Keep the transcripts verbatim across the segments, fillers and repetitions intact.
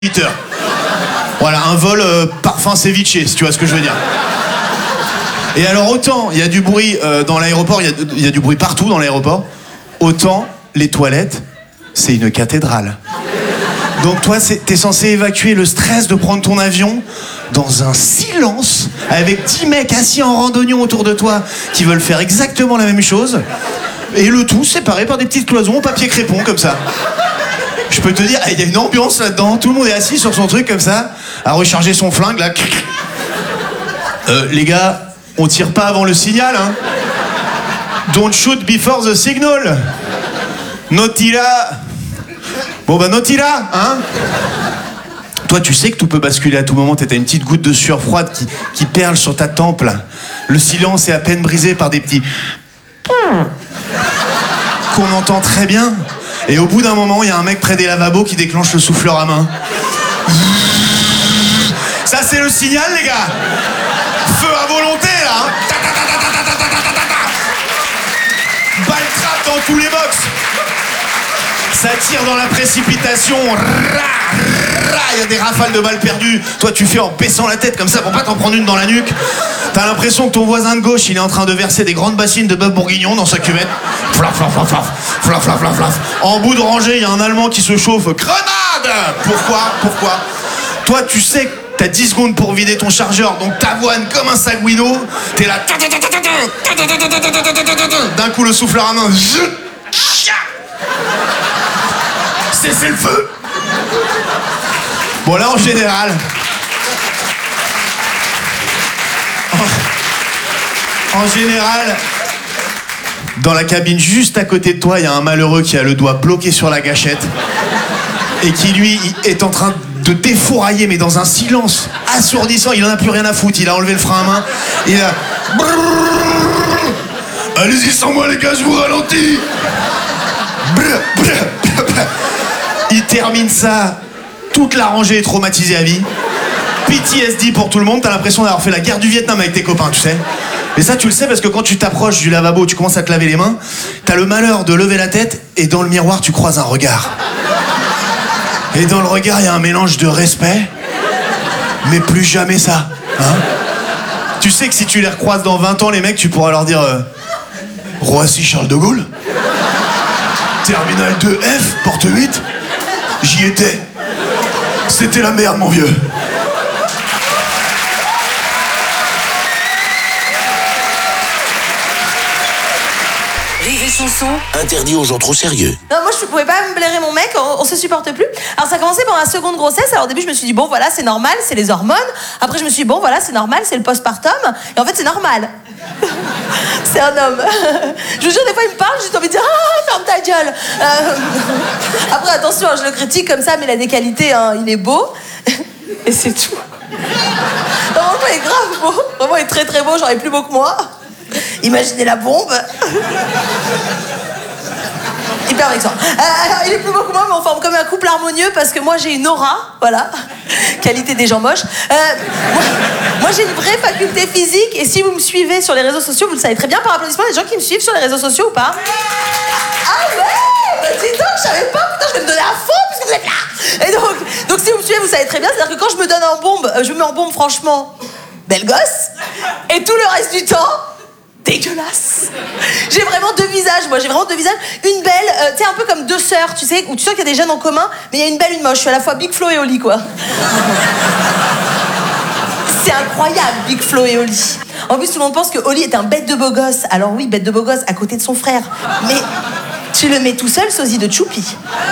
heures. Voilà, un vol euh, parfum ceviche, si tu vois ce que je veux dire. Et alors autant il y a du bruit euh, dans l'aéroport, il y, y a du bruit partout dans l'aéroport, autant les toilettes, c'est une cathédrale. Donc toi, t'es censé évacuer le stress de prendre ton avion dans un silence, avec dix mecs assis en randonnion autour de toi qui veulent faire exactement la même chose, et le tout séparé par des petites cloisons en papier crépon comme ça. Je peux te dire, il y a une ambiance là-dedans, tout le monde est assis sur son truc comme ça, à recharger son flingue là. Euh, les gars, on tire pas avant le signal, hein. Don't shoot before the signal. No tira. Bon bah no tira, hein. Toi, tu sais que tout peut basculer à tout moment. T'as une petite goutte de sueur froide qui, qui perle sur ta tempe là. Le silence est à peine brisé par des petits qu'on entend très bien. Et au bout d'un moment, il y a un mec près des lavabos qui déclenche le souffleur à main. Ça, c'est le signal, les gars. Feu à volonté, là, hein. Balle trappe dans tous les box. Ça tire dans la précipitation. Il y a des rafales de balles perdues. Toi, tu fais en baissant la tête comme ça pour pas t'en prendre une dans la nuque. T'as l'impression que ton voisin de gauche, il est en train de verser des grandes bassines de bœuf bourguignon dans sa cuvette. Flaf, flaf, flaf, flaf, flaf, flaf, flaf, flaf. En bout de rangée, il y a un Allemand qui se chauffe. Grenade! Pourquoi? Pourquoi? Toi, tu sais que t'as dix secondes pour vider ton chargeur, donc t'avoines comme un sagouino. T'es là. D'un coup, le souffleur à main. Cessez le feu. Bon, là, en général... En, en général... Dans la cabine juste à côté de toi, il y a un malheureux qui a le doigt bloqué sur la gâchette et qui, lui, est en train de défourailler, mais dans un silence assourdissant. Il en a plus rien à foutre. Il a enlevé le frein à main. Il a... Allez-y sans moi, les gars, je vous ralentis. Il termine ça. Toute la rangée est traumatisée à vie. P T S D pour tout le monde. T'as l'impression d'avoir fait la guerre du Vietnam avec tes copains, tu sais. Et ça, tu le sais parce que quand tu t'approches du lavabo, tu commences à te laver les mains, t'as le malheur de lever la tête et dans le miroir, tu croises un regard. Et dans le regard, il y a un mélange de respect, mais plus jamais ça. Hein? Tu sais que si tu les recroises dans vingt ans, les mecs, tu pourras leur dire euh, Roissy Charles de Gaulle, Terminal deux F, porte huit, j'y étais. C'était la merde, mon vieux. Chanson interdit aux gens trop sérieux. Non, moi je pouvais pas me blairer mon mec, on, on se supporte plus. Alors ça a commencé pendant la seconde grossesse. Alors au début je me suis dit bon voilà c'est normal, c'est les hormones. Après je me suis dit bon voilà c'est normal, c'est le postpartum. Et en fait c'est normal. C'est un homme. Je vous jure des fois il me parle, j'ai envie de dire ah ferme ta gueule. Euh... Après attention, je le critique comme ça, mais il a des qualités, hein, il est beau. Et c'est tout. Non, vraiment il est grave beau. Vraiment il est très très beau, genre il est plus beau que moi. Imaginez la bombe. Hyper vexant. Euh, alors, il est plus beau que moi, mais on forme comme un couple harmonieux parce que moi j'ai une aura, voilà. Qualité des gens moches. Euh, moi, moi j'ai une vraie faculté physique et si vous me suivez sur les réseaux sociaux, vous le savez très bien par applaudissement, les gens qui me suivent sur les réseaux sociaux ou pas? Ah ouais, bah dis donc, je savais pas, putain, je vais me donner à fond puisque vous êtes là. Et donc, donc si vous me suivez, vous savez très bien, c'est-à-dire que quand je me donne en bombe, je me mets en bombe franchement, belle gosse, et tout le reste du temps, dégueulasse. J'ai vraiment deux visages, moi, j'ai vraiment deux visages. Une belle, euh, tu sais, un peu comme deux sœurs, tu sais, où tu sens qu'il y a des jeunes en commun, mais il y a une belle, une moche. Je suis à la fois Big Flo et Oli, quoi. C'est incroyable, Big Flo et Oli. En plus, tout le monde pense que Oli est un bête de beau gosse. Alors oui, bête de beau gosse à côté de son frère. Mais tu le mets tout seul, sosie de Choupi.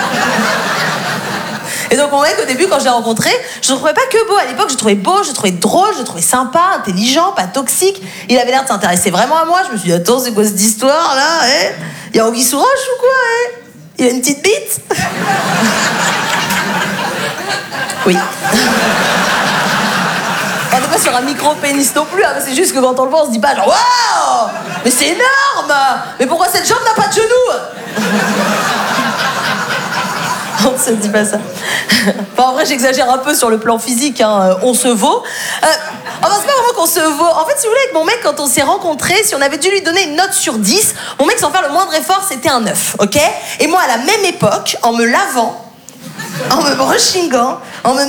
Et donc mon mec, au début, quand je l'ai rencontré, je ne trouvais pas que beau. À l'époque, je le trouvais beau, je le trouvais drôle, je le trouvais sympa, intelligent, pas toxique. Il avait l'air de s'intéresser vraiment à moi. Je me suis dit, attends, c'est quoi cette histoire, là, hein? Il y a Anguille sous roche ou quoi, hein? Il a une petite bite? Oui. On n'est pas sur un micro-pénis non plus, hein, c'est juste que quand on le voit, on se dit pas genre, waouh! Mais c'est énorme! Mais pourquoi cette jambe n'a pas de genoux? On ne se dit pas ça. Enfin, en vrai, j'exagère un peu sur le plan physique, hein. On se vaut. Euh, enfin, c'est pas vraiment qu'on se vaut. En fait, si vous voulez, avec mon mec, quand on s'est rencontrés, si on avait dû lui donner une note sur dix, mon mec, sans faire le moindre effort, c'était un neuf, ok? Et moi, à la même époque, en me lavant, en me brushingant, en me